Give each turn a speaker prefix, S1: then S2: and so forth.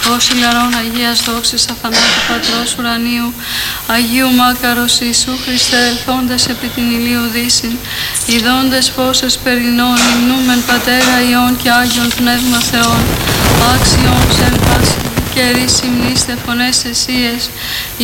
S1: ως ηλαρών Αγίας δόξης αθανάτου Πατρός ουρανίου, Αγίου Μάκαρος Ιησού Χριστέ ελθόντες επί την ηλίου δύσιν, ιδώντες φώσες περινών, υμνούμεν Πατέρα Υιόν και Άγιον Πνεύμα Θεόν, άξιον σε εν πάση καιρή συμνήστε φωνές εσίες,